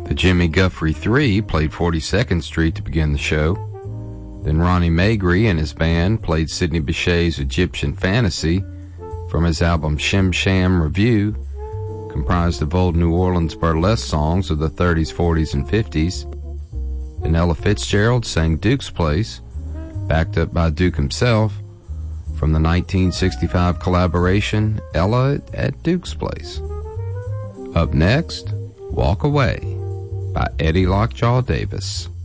The Jimmy Guthrie Three played 42nd Street to begin the show. Then Ronnie Magrey and his band played Sidney Bechet's Egyptian Fantasy from his album Shim Sham Review, comprised of old New Orleans burlesque songs of the 30s, 40s, and 50s. Then Ella Fitzgerald sang Duke's Place, backed up by Duke himself, from the 1965 collaboration Ella at Duke's Place. Up next, Walk Away by Eddie Lockjaw Davis.